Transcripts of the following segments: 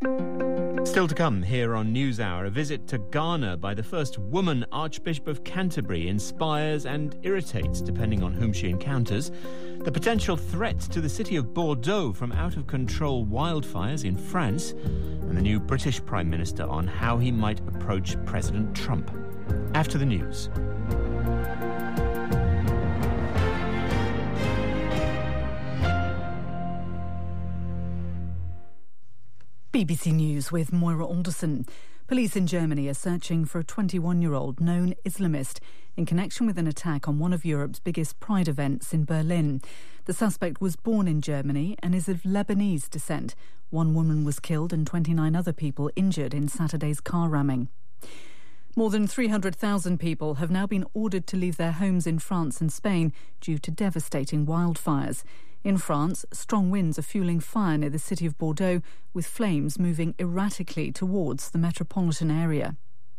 Still to come here on NewsHour, a visit to Ghana by the first woman Archbishop of Canterbury inspires and irritates, depending on whom she encounters. The potential threat to the city of Bordeaux from out-of-control wildfires in France, and the new British Prime Minister on how he might approach President Trump. After the news. BBC News with Moira Alderson. Police in Germany are searching for a 21-year-old known Islamist in connection with an attack on one of Europe's biggest pride events in Berlin. The suspect was born in Germany and is of Lebanese descent. One woman was killed and 29 other people injured in Saturday's car ramming. More than 300,000 people have now been ordered to leave their homes in France and Spain due to devastating wildfires. In France, strong winds are fueling fire near the city of Bordeaux, with flames moving erratically towards the metropolitan area.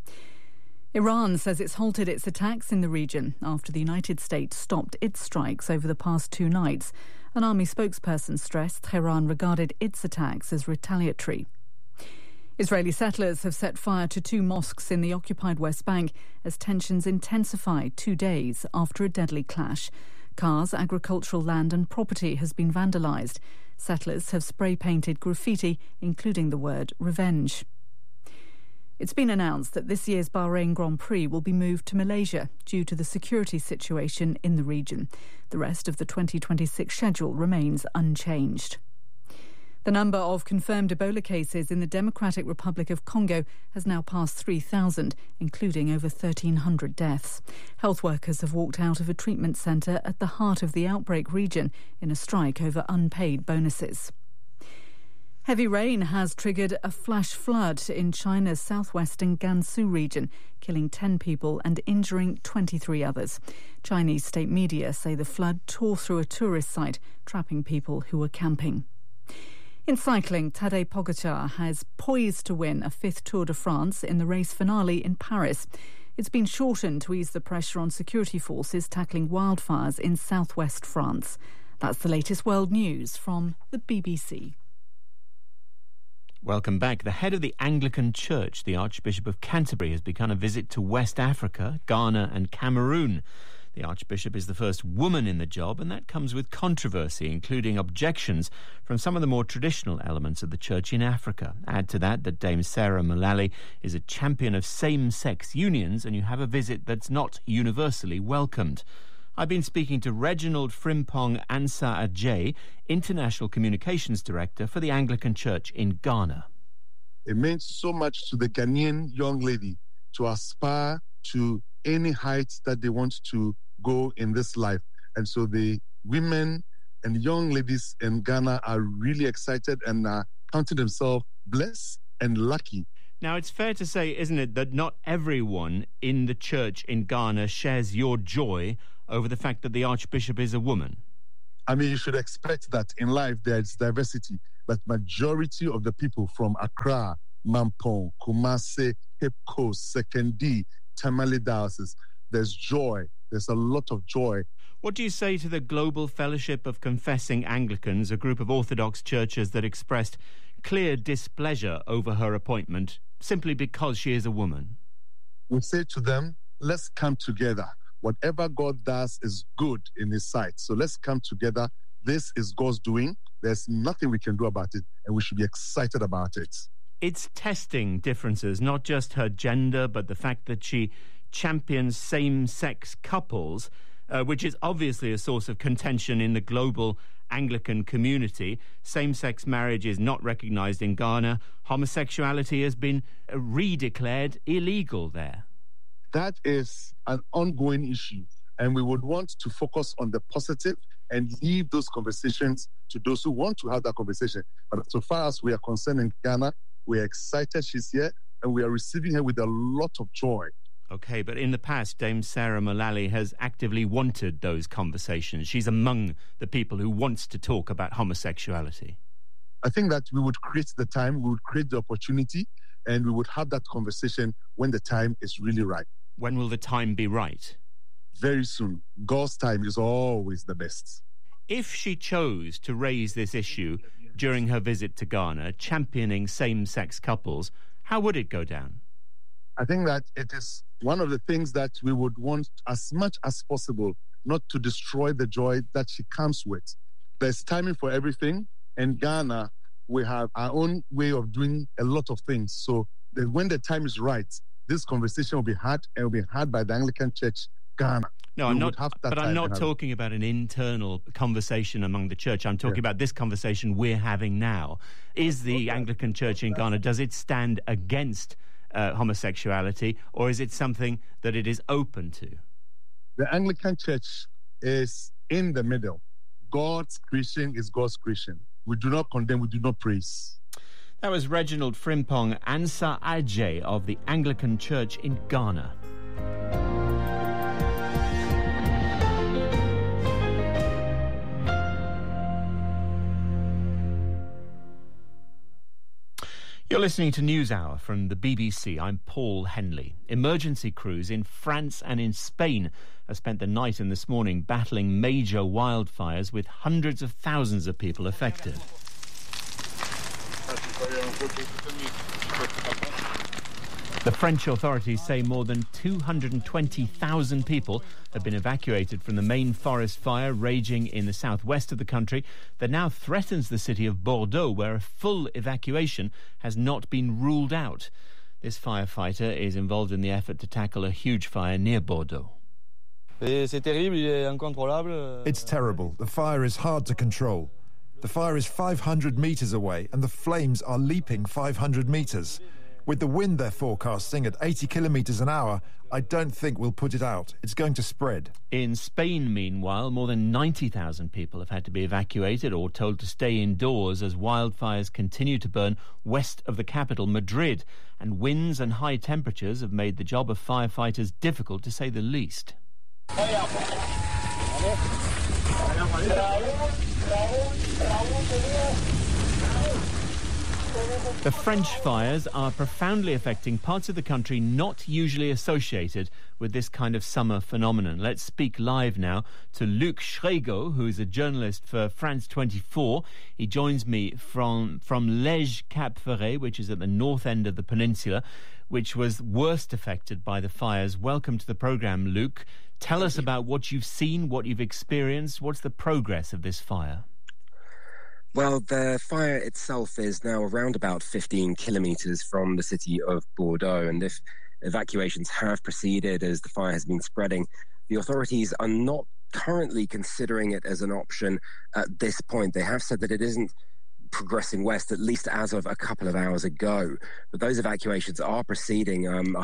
Iran says it's halted its attacks in the region after the United States stopped its strikes over the past 2 nights. An army spokesperson stressed Tehran regarded its attacks as retaliatory. Israeli settlers have set fire to 2 mosques in the occupied West Bank as tensions intensified 2 days after a deadly clash. Cars, agricultural land and property has been vandalised. Settlers have spray-painted graffiti, including the word revenge. It's been announced that this year's Bahrain Grand Prix will be moved to Malaysia due to the security situation in the region. The rest of the 2026 schedule remains unchanged. The number of confirmed Ebola cases in the Democratic Republic of Congo has now passed 3,000, including over 1,300 deaths. Health workers have walked out of a treatment centre at the heart of the outbreak region in a strike over unpaid bonuses. Heavy rain has triggered a flash flood in China's southwestern Gansu region, killing 10 people and injuring 23 others. Chinese state media say the flood tore through a tourist site, trapping people who were camping. In cycling, Tadej Pogačar has poised to win a 5th Tour de France in the race finale in Paris. It's been shortened to ease the pressure on security forces tackling wildfires in southwest France. That's the latest world news from the BBC. Welcome back. The head of the Anglican Church, the Archbishop of Canterbury, has begun a visit to West Africa, Ghana and Cameroon. The Archbishop is the first woman in the job, and that comes with controversy, including objections from some of the more traditional elements of the Church in Africa. Add to that Dame Sarah Mullally is a champion of same-sex unions, and you have a visit that's not universally welcomed. I've been speaking to Reginald Frimpong Ansah Ajay, International Communications Director for the Anglican Church in Ghana. It means so much to the Ghanaian young lady to aspire to any heights that they want to go in this life. And so the women and young ladies in Ghana are really excited and are counting themselves blessed and lucky. Now, it's fair to say, isn't it, that not everyone in the church in Ghana shares your joy over the fact that the Archbishop is a woman? I mean, you should expect that in life there's diversity, but majority of the people from Accra, Mampong, Kumasi, Cape Coast, Sekondi, Tamale Diocese, there's joy. There's a lot of joy. What do you say to the Global Fellowship of Confessing Anglicans, a group of Orthodox churches that expressed clear displeasure over her appointment simply because she is a woman? We say to them, let's come together. Whatever God does is good in His sight. So let's come together. This is God's doing. There's nothing we can do about it, and we should be excited about it. It's testing differences, not just her gender, but the fact that she champions same-sex couples, which is obviously a source of contention in the global Anglican community. Same-sex marriage is not recognised in Ghana. Homosexuality has been redeclared illegal there. That is an ongoing issue, and we would want to focus on the positive and leave those conversations to those who want to have that conversation. But so far as we are concerned in Ghana, we are excited she's here, and we are receiving her with a lot of joy. OK, but in the past, Dame Sarah Mullally has actively wanted those conversations. She's among the people who wants to talk about homosexuality. I think that we would create the time, we would create the opportunity, and we would have that conversation when the time is really right. When will the time be right? Very soon. God's time is always the best. If she chose to raise this issue, during her visit to Ghana, championing same-sex couples. How would it go down? I think that it is one of the things that we would want as much as possible not to destroy the joy that she comes with. There's timing for everything. In Ghana, we have our own way of doing a lot of things. So when the time is right, this conversation will be had, and will be had by the Anglican Church Ghana. No, I'm not talking about an internal conversation among the church. I'm talking about this conversation we're having now. Is the Anglican Church in Ghana, does it stand against homosexuality, or is it something that it is open to? The Anglican Church is in the middle. God's creation is God's creation. We do not condemn, we do not praise. That was Reginald Frimpong Ansah Adjei of the Anglican Church in Ghana. You're listening to NewsHour from the BBC. I'm Paul Henley. Emergency crews in France and in Spain have spent the night and this morning battling major wildfires with hundreds of thousands of people affected. The French authorities say more than 220,000 people have been evacuated from the main forest fire raging in the southwest of the country that now threatens the city of Bordeaux, where a full evacuation has not been ruled out. This firefighter is involved in the effort to tackle a huge fire near Bordeaux. It's terrible. The fire is hard to control. The fire is 500 metres away and the flames are leaping 500 metres. With the wind they're forecasting at 80 kilometres an hour, I don't think we'll put it out. It's going to spread. In Spain, meanwhile, more than 90,000 people have had to be evacuated or told to stay indoors as wildfires continue to burn west of the capital, Madrid. And winds and high temperatures have made the job of firefighters difficult, to say the least. The French fires are profoundly affecting parts of the country not usually associated with this kind of summer phenomenon. Let's speak live now to Luc Schrego, who is a journalist for France 24. He joins me from Lège Cap Ferret, which is at the north end of the peninsula, which was worst affected by the fires. Welcome to the programme, Luc. Tell us about what you've seen, what you've experienced. What's the progress of this fire? Well, the fire itself is now around about 15 kilometres from the city of Bordeaux, and if evacuations have proceeded as the fire has been spreading, the authorities are not currently considering it as an option at this point. They have said that it isn't progressing west, at least as of a couple of hours ago. But those evacuations are proceeding,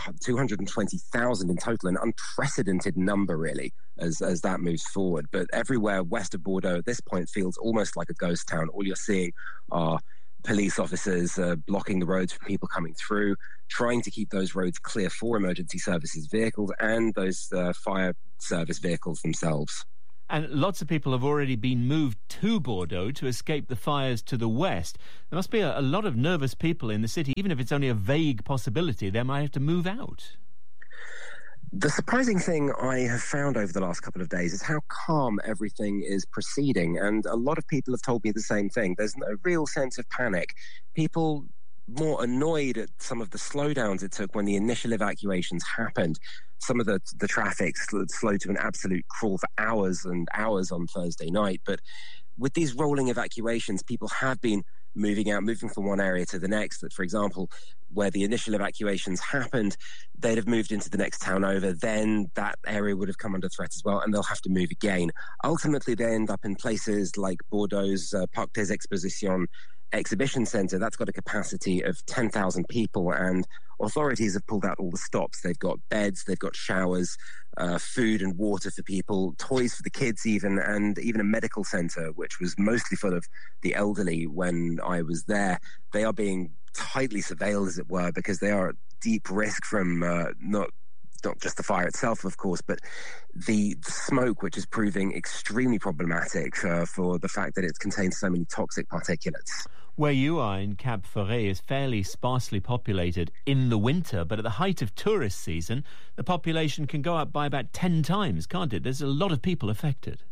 220,000 in total, an unprecedented number, really, as that moves forward. But everywhere west of Bordeaux at this point feels almost like a ghost town. All you're seeing are police officers blocking the roads for people coming through, trying to keep those roads clear for emergency services vehicles and those fire service vehicles themselves. And lots of people have already been moved to Bordeaux to escape the fires to the west. There must be a lot of nervous people in the city. Even if it's only a vague possibility, they might have to move out. The surprising thing I have found over the last couple of days is how calm everything is proceeding. And a lot of people have told me the same thing. There's no real sense of panic. People more annoyed at some of the slowdowns it took when the initial evacuations happened. Some of the traffic slowed to an absolute crawl for hours and hours on Thursday night. But with these rolling evacuations, people have been moving from one area to the next. That, for example, where the initial evacuations happened, they'd have moved into the next town over. Then that area would have come under threat as well, and they'll have to move again. Ultimately, they end up in places like Bordeaux's Parc des Expositions exhibition centre. That's got a capacity of 10,000 people, and authorities have pulled out all the stops. They've got beds, they've got showers, food and water for people, toys for the kids even, and even a medical centre, which was mostly full of the elderly when I was there. They are being tightly surveilled, as it were, because they are at deep risk from not just the fire itself, of course, but the smoke, which is proving extremely problematic for the fact that it contains so many toxic particulates. Where you are in Cap Ferret is fairly sparsely populated in the winter, but at the height of tourist season, the population can go up by about 10 times, can't it? There's a lot of people affected.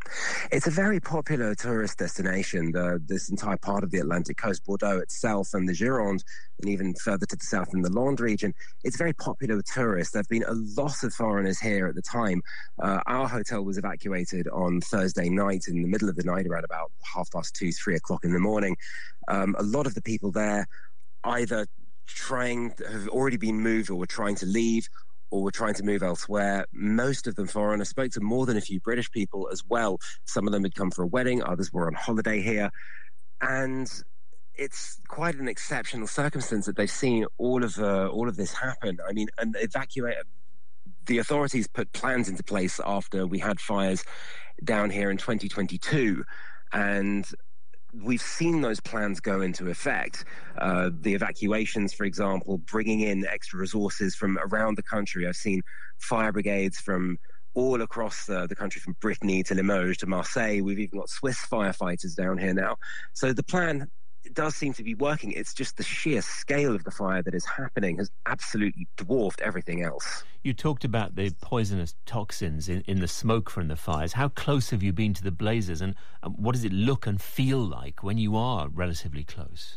It's a very popular tourist destination, this entire part of the Atlantic coast, Bordeaux itself and the Gironde, and even further to the south in the Landes region. It's very popular with tourists. There have been a lot of foreigners here at the time. Our hotel was evacuated on Thursday night, in the middle of the night, around about 2:30, 3 o'clock in the morning. A lot of the people there either have already been moved or were trying to leave, or were trying to move elsewhere. Most of them foreign. I spoke to more than a few British people as well. Some of them had come for a wedding, others were on holiday here. And it's quite an exceptional circumstance that they've seen all of this happen. I mean, the authorities put plans into place after we had fires down here in 2022, and we've seen those plans go into effect. The evacuations, for example, bringing in extra resources from around the country. I've seen fire brigades from all across the country, from Brittany to Limoges to Marseille. We've even got Swiss firefighters down here now. So the plan does seem to be working. It's just the sheer scale of the fire that is happening has absolutely dwarfed everything else. You talked about the poisonous toxins in the smoke from the fires. How close have you been to the blazes, and what does it look and feel like when you are relatively close?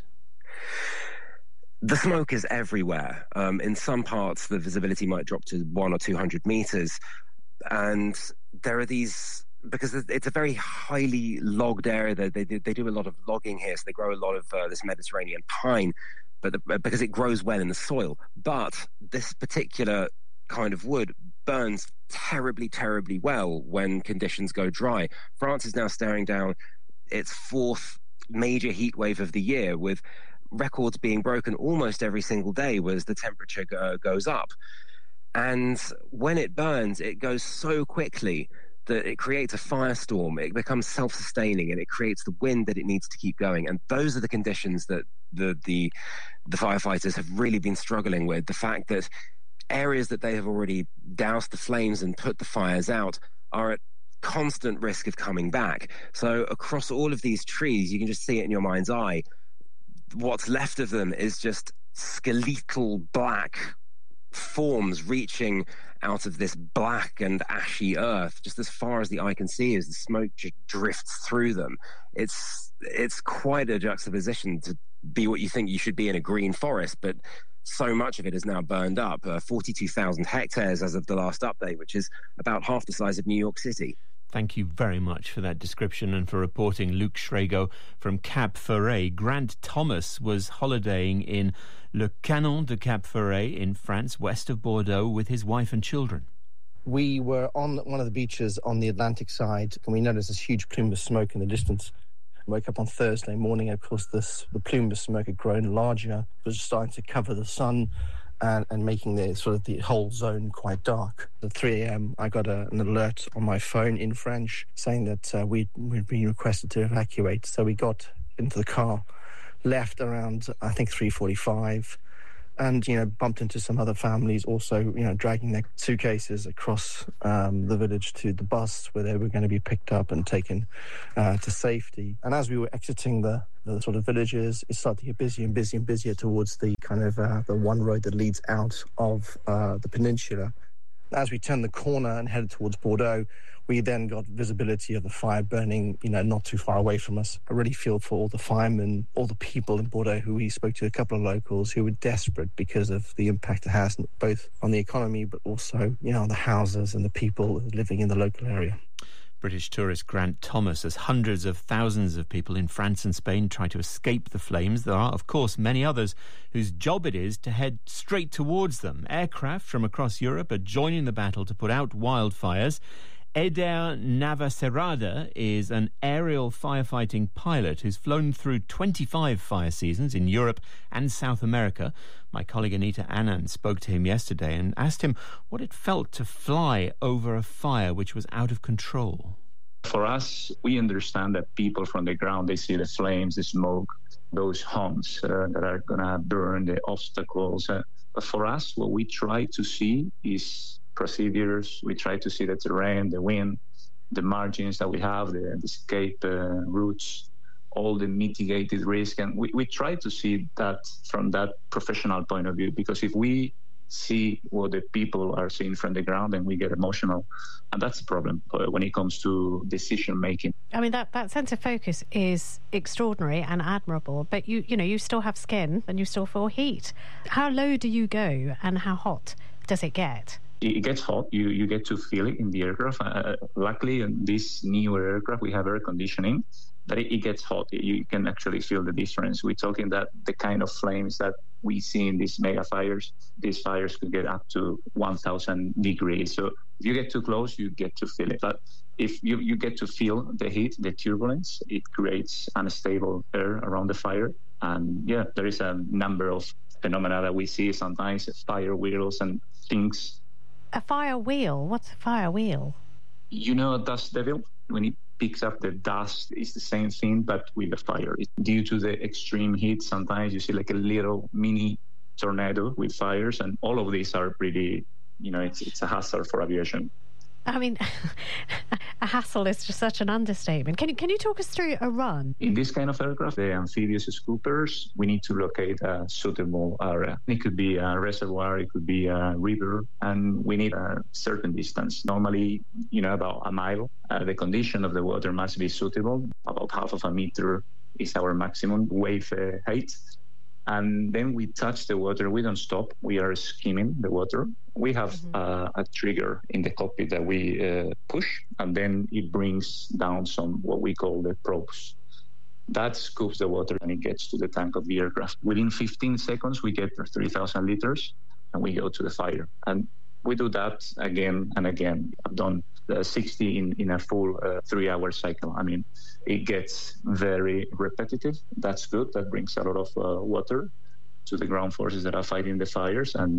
The smoke is everywhere. In some parts, the visibility might drop to 100 or 200 meters. And there are these, because it's a very highly logged area. They do a lot of logging here, so they grow a lot of this Mediterranean pine, because it grows well in the soil. But this particular kind of wood burns terribly, terribly well when conditions go dry. France is now staring down its fourth major heat wave of the year, with records being broken almost every single day as the temperature goes up. And when it burns, it goes so quickly that it creates a firestorm. It becomes self-sustaining, and it creates the wind that it needs to keep going. And those are the conditions that the firefighters have really been struggling with. The fact that areas that they have already doused the flames and put the fires out are at constant risk of coming back. So across all of these trees, you can just see it in your mind's eye. What's left of them is just skeletal black forms reaching out of this black and ashy earth, just as far as the eye can see, as the smoke just drifts through them. It's quite a juxtaposition to be what you think you should be in a green forest, but so much of it is now burned up. 42,000 hectares as of the last update, which is about half the size of New York City. Thank you very much for that description and for reporting, Luc Schrego from Cap Ferret. Grant Thomas was holidaying in Le Canon de Cap Ferret in France, west of Bordeaux, with his wife and children. We were on one of the beaches on the Atlantic side, and we noticed this huge plume of smoke in the distance. Woke up on Thursday morning, of course, the plume of smoke had grown larger. It was starting to cover the sun and making the whole zone quite dark. At 3 a.m., I got an alert on my phone in French saying that we'd been requested to evacuate. So we got into the car, left around, I think, 3:45, and, bumped into some other families also, dragging their suitcases across the village to the bus where they were going to be picked up and taken to safety. And as we were exiting the sort of villages, it started to get busier and busier and busier towards the kind of the one road that leads out of the peninsula. As we turned the corner and headed towards Bordeaux, we then got visibility of the fire burning, not too far away from us. I really feel for all the firemen, all the people in Bordeaux who we spoke to, a couple of locals who were desperate because of the impact it has both on the economy, but also, on the houses and the people living in the local area. British tourist Grant Thomas. As hundreds of thousands of people in France and Spain try to escape the flames, there are, of course, many others whose job it is to head straight towards them. Aircraft from across Europe are joining the battle to put out wildfires. Eder Navacerrada is an aerial firefighting pilot who's flown through 25 fire seasons in Europe and South America. My colleague Anita Anand spoke to him yesterday and asked him what it felt to fly over a fire which was out of control. For us, we understand that people from the ground, they see the flames, the smoke, those humps that are going to burn, the obstacles. But for us, what we try to see is procedures. We try to see the terrain, the wind, the margins that we have, the escape routes, all the mitigated risk. And we try to see that from that professional point of view, because if we see what the people are seeing from the ground, and we get emotional. And that's the problem when it comes to decision making. I mean, that sense of focus is extraordinary and admirable, but you still have skin and you still feel heat. How low do you go and how hot does it get? It gets hot. You get to feel it in the aircraft. Luckily, in this newer aircraft, we have air conditioning, but it gets hot. You can actually feel the difference. We're talking that the kind of flames that we see in these mega fires, these fires could get up to 1,000 degrees. So if you get too close, you get to feel it. But if you get to feel the heat, the turbulence, it creates unstable air around the fire. And yeah, there is a number of phenomena that we see sometimes, fire wheels and things. A fire wheel? What's a fire wheel? You know a dust devil? When it picks up the dust, it's the same thing, but with the fire. Due to the extreme heat, sometimes you see like a little mini tornado with fires, and all of these are pretty, it's a hazard for aviation. I mean, a hassle is just such an understatement. Can you talk us through a run? In this kind of aircraft, the amphibious scoopers, we need to locate a suitable area. It could be a reservoir, it could be a river, and we need a certain distance. Normally, about a mile. The condition of the water must be suitable. About half of a meter is our maximum wave height. And then we touch the water. We don't stop. We are skimming the water. We have a trigger in the cockpit that we push, and then it brings down some what we call the probes. That scoops the water and it gets to the tank of the aircraft. Within 15 seconds, we get 3,000 liters and we go to the fire. And we do that again and again. I've done 60 in a full 3-hour cycle. I mean, it gets very repetitive. That's good. That brings a lot of water to the ground forces that are fighting the fires, and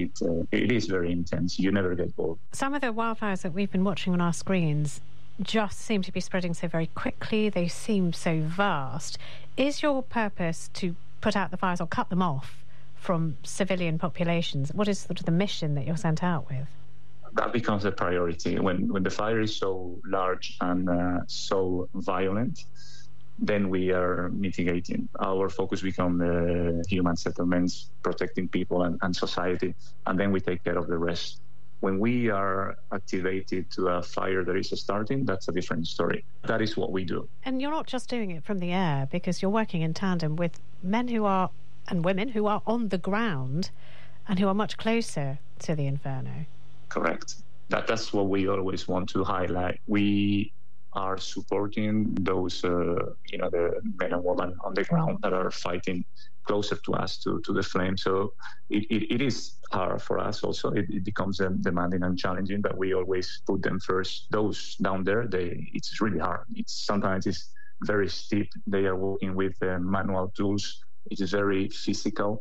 it is very intense. You never get bored. Some of the wildfires that we've been watching on our screens just seem to be spreading so very quickly. They seem so vast. Is your purpose to put out the fires or cut them off from civilian populations? What is sort of the mission that you're sent out with? That becomes a priority. When the fire is so large and so violent, then we are mitigating. Our focus becomes human settlements, protecting people and society, and then we take care of the rest. When we are activated to a fire that is starting, that's a different story. That is what we do. And you're not just doing it from the air, because you're working in tandem with men and women who are on the ground and who are much closer to the inferno. Correct. That's what we always want to highlight. We are supporting those, the men and women on the ground that are fighting closer to us, to the flame. So it is hard for us also. It becomes demanding and challenging, but we always put them first. Those down there, it's really hard. Sometimes it's very steep. They are working with manual tools. It is very physical.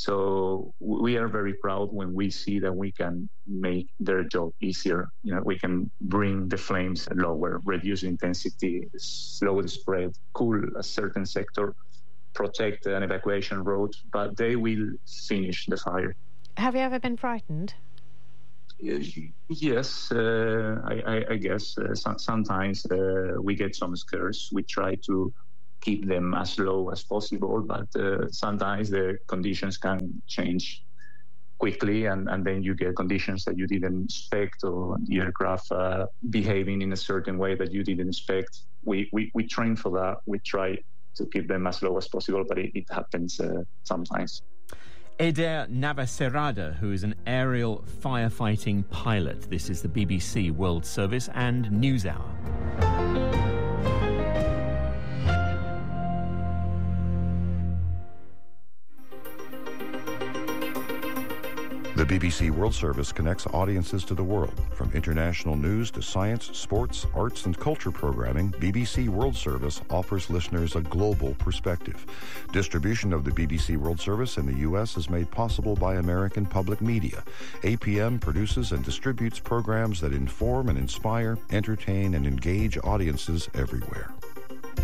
So we are very proud when we see that we can make their job easier. We can bring the flames lower, reduce intensity, slow the spread, cool a certain sector, protect an evacuation road, but they will finish the fire. Have you ever been frightened? Yes, I guess. Sometimes we get some scares. We try to keep them as low as possible, but sometimes the conditions can change quickly, and then you get conditions that you didn't expect, or the aircraft behaving in a certain way that you didn't expect. We train for that. We try to keep them as low as possible, but it happens sometimes. Eder Navacerrada, who is an aerial firefighting pilot. This is the BBC World Service and NewsHour. The BBC World Service connects audiences to the world. From international news to science, sports, arts, and culture programming, BBC World Service offers listeners a global perspective. Distribution of the BBC World Service in the U.S. is made possible by American Public Media. APM produces and distributes programs that inform and inspire, entertain, and engage audiences everywhere.